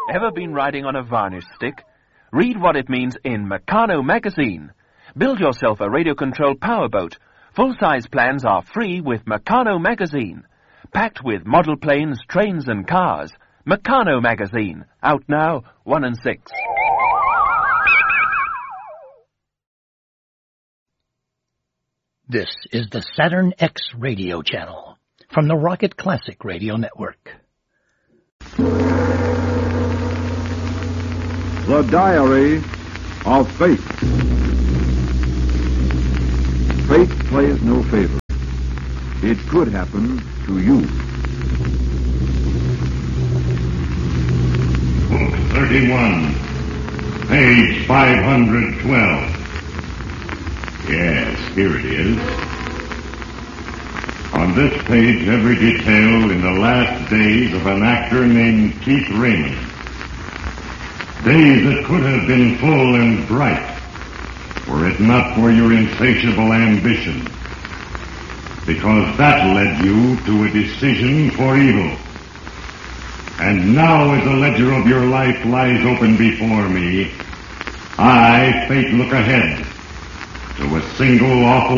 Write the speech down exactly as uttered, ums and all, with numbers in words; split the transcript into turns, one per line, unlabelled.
Ever been riding on a varnish stick? Read what it means in Meccano magazine. Build yourself a radio-controlled powerboat. Full-size plans are free with Meccano magazine. Packed with model planes, trains and cars. Meccano magazine. Out now, one and six.
This is the Saturn X radio channel from the Rocket Classic Radio Network.
The Diary of Fate. Fate plays no favor. It could happen to you.
Book thirty-one, page five hundred twelve. Yes, here it is. On this page, every detail in the last days of an actor named Keith Raymond. Days that could have been full and bright, were it not for your insatiable ambition. Because that led you to a decision for evil. And now, as the ledger of your life lies open before me, I, Fate, look ahead to a single awful